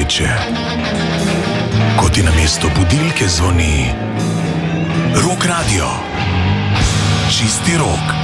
drugače. Ko ti namesto budilke zvoni Rock Radio. Čisti rok.